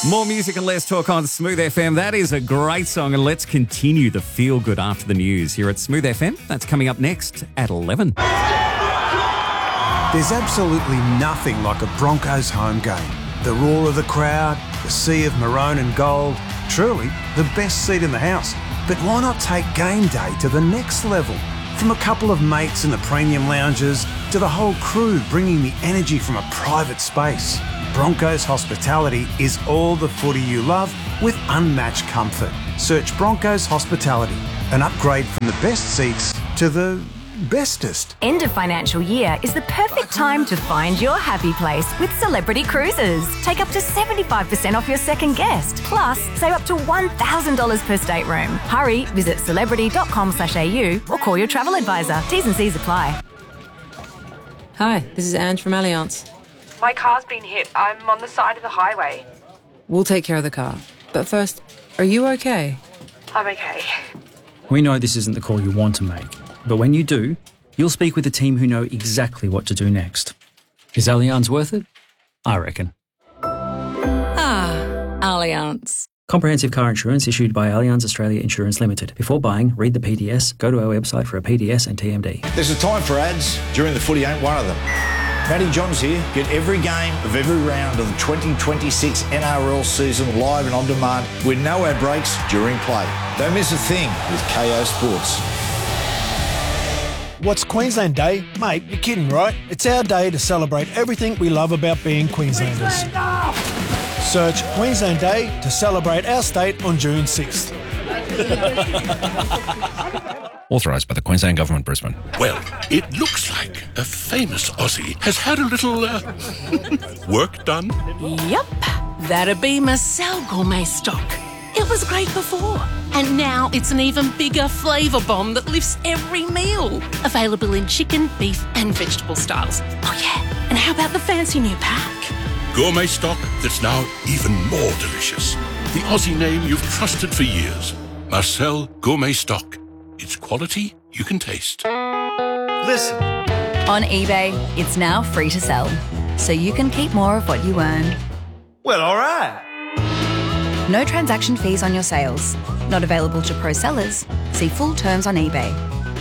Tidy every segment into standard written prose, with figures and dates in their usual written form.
More music and less talk on Smooth FM. That is a great song, and let's continue the feel good after the news here at Smooth FM. That's coming up next at 11. There's absolutely nothing like a Broncos home game. The roar of the crowd, the sea of maroon and gold, truly the best seat in the house. But why not take game day to the next level? From a couple of mates in the premium lounges to the whole crew bringing the energy from a private space. Broncos Hospitality is all the footy you love with unmatched comfort. Search Broncos Hospitality, an upgrade from the best seats to the bestest. End of financial year is the perfect time to find your happy place with Celebrity Cruises. Take up to 75% off your second guest. Plus, save up to $1,000 per stateroom. Hurry, visit celebrity.com.au or call your travel advisor. T's and C's apply. Hi, this is Ange from Allianz. My car's been hit. I'm on the side of the highway. We'll take care of the car. But first, are you okay? I'm okay. We know this isn't the call you want to make, but when you do, you'll speak with a team who know exactly what to do next. Is Allianz worth it? I reckon. Allianz. Comprehensive car insurance issued by Allianz Australia Insurance Limited. Before buying, read the PDS, go to our website for a PDS and TMD. There's a time for ads. During the footy ain't one of them. Matty Johns here. Get every game of every round of the 2026 NRL season live and on demand with no ad breaks during play. Don't miss a thing with KO Sports. What's Queensland Day? Mate, you're kidding, right? It's our day to celebrate everything we love about being Queenslanders. Search Queensland Day to celebrate our state on June 6th. Authorised by the Queensland Government, Brisbane. Well, it looks like a famous Aussie has had a little work done. Yep, that'd be Marcel Gourmet Stock. It was great before, and now it's an even bigger flavour bomb that lifts every meal. Available in chicken, beef and vegetable styles. Oh yeah, and how about the fancy new pack? Gourmet stock that's now even more delicious. The Aussie name you've trusted for years. Marcel Gourmet Stock. It's quality you can taste. Listen. On eBay, it's now free to sell, so you can keep more of what you earn. Well, all right. No transaction fees on your sales. Not available to pro sellers. See full terms on eBay.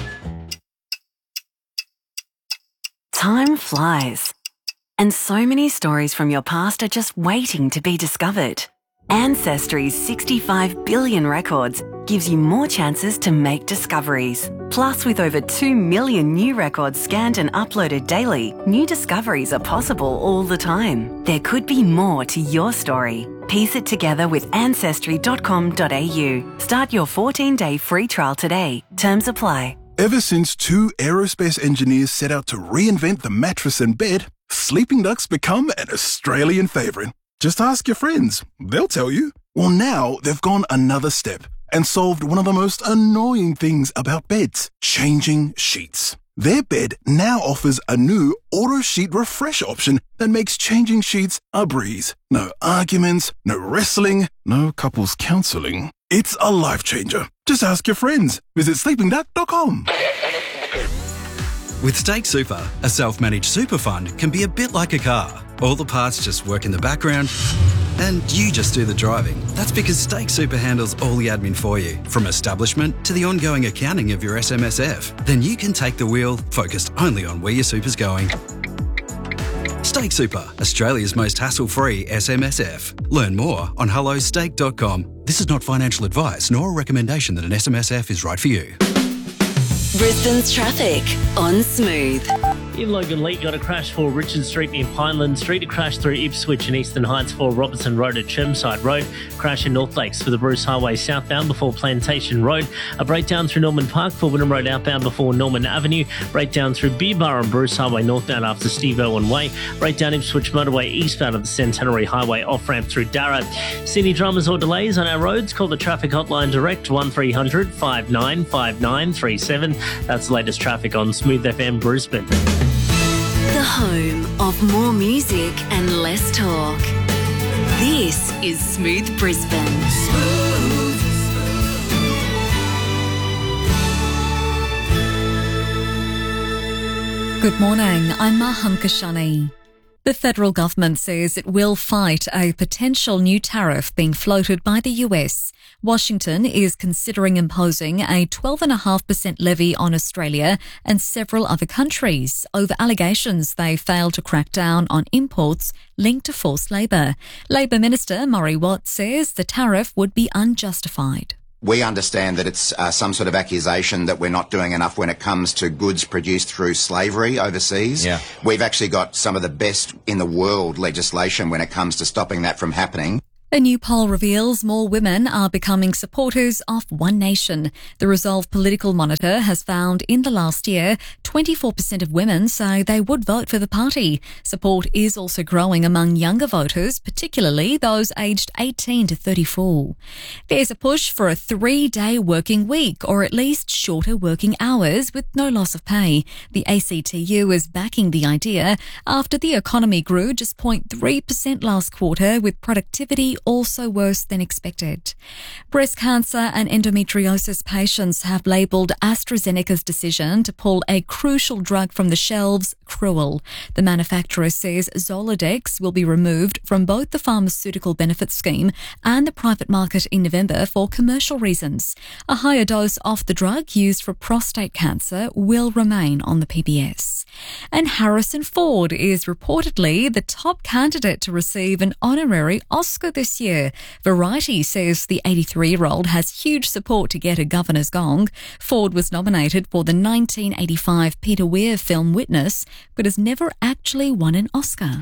Time flies. And so many stories from your past are just waiting to be discovered. Ancestry's 65 billion records gives you more chances to make discoveries. Plus, with over 2 million new records scanned and uploaded daily, new discoveries are possible all the time. There could be more to your story. Piece it together with Ancestry.com.au. Start your 14-day free trial today. Terms apply. Ever since two aerospace engineers set out to reinvent the mattress and bed, Sleeping Duck's become an Australian favourite. Just ask your friends. They'll tell you. Well, now they've gone another step and solved one of the most annoying things about beds, changing sheets. Their bed now offers a new auto sheet refresh option that makes changing sheets a breeze. No arguments, no wrestling, no couples counselling. It's a life changer. Just ask your friends. Visit sleepingduck.com. With Stake Super, a self-managed super fund can be a bit like a car. All the parts just work in the background and you just do the driving. That's because Stake Super handles all the admin for you, from establishment to the ongoing accounting of your SMSF. Then you can take the wheel, focused only on where your super's going. Stake Super, Australia's most hassle-free SMSF. Learn more on hellostake.com. This is not financial advice nor a recommendation that an SMSF is right for you. Brisbane's traffic on Smooth. In Logan Leet, got a crash for Richard Street near Pineland Street, a crash through Ipswich and Eastern Heights for Robertson Road at Chermside Road, crash in North Lakes for the Bruce Highway southbound before Plantation Road, a breakdown through Norman Park for Wynnum Road outbound before Norman Avenue, breakdown through Beerbar and Bruce Highway northbound after Steve Irwin Way, breakdown Ipswich Motorway eastbound of the Centenary Highway off-ramp through Darra. See any dramas or delays on our roads? Call the traffic hotline direct 1300 595937. That's the latest traffic on Smooth FM Brisbane. The home of more music and less talk. This is Smooth Brisbane. Good morning, I'm Maham Kashani. The federal government says it will fight a potential new tariff being floated by the US. Washington is considering imposing a 12.5% levy on Australia and several other countries over allegations they failed to crack down on imports linked to forced labour. Labor Minister Murray Watt says the tariff would be unjustified. We understand that it's some sort of accusation that we're not doing enough when it comes to goods produced through slavery overseas. Yeah. We've actually got some of the best in the world legislation when it comes to stopping that from happening. A new poll reveals more women are becoming supporters of One Nation. The Resolve Political Monitor has found in the last year, 24% of women say they would vote for the party. Support is also growing among younger voters, particularly those aged 18 to 34. There's a push for a 3-day working week, or at least shorter working hours with no loss of pay. The ACTU is backing the idea after the economy grew just 0.3% last quarter, with productivity also worse than expected. Breast cancer and endometriosis patients have labelled AstraZeneca's decision to pull a crucial drug from the shelves cruel. The manufacturer says Zoladex will be removed from both the pharmaceutical benefit scheme and the private market in November for commercial reasons. A higher dose of the drug used for prostate cancer will remain on the PBS. And Harrison Ford is reportedly the top candidate to receive an honorary Oscar this year. Variety says the 83-year-old has huge support to get a governor's gong. Ford was nominated for the 1985 Peter Weir film Witness, but has never actually won an Oscar.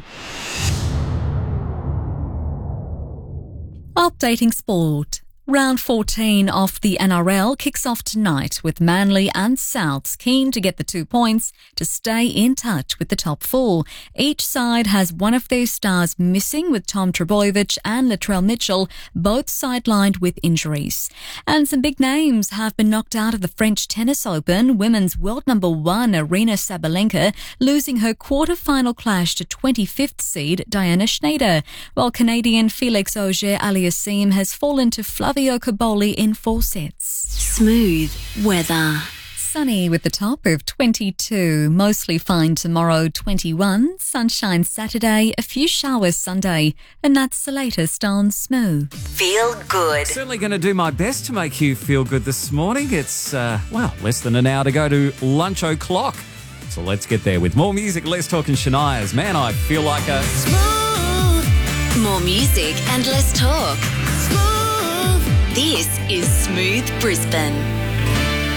Updating sport. Round 14 of the NRL kicks off tonight with Manly and Souths keen to get the 2 points to stay in touch with the top 4. Each side has one of their stars missing, with Tom Trbojevic and Latrell Mitchell both sidelined with injuries. And some big names have been knocked out of the French Tennis Open. Women's world number 1 Aryna Sabalenka losing her quarter-final clash to 25th seed Diana Schneider, while Canadian Felix Auger-Aliassime has fallen to Flavio Cobolli in 4 sets. Smooth weather. Sunny with the top of 22, mostly fine tomorrow 21, sunshine Saturday, a few showers Sunday, and that's the latest on Smooth. Feel good. Certainly going to do my best to make you feel good this morning. It's, less than an hour to go to lunch o'clock. So let's get there with more music, less talk and Shania's. Man, I feel like a... Smooth. More music and less talk. Smooth. This is Smooth Brisbane.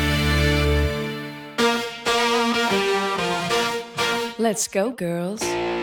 Let's go, girls.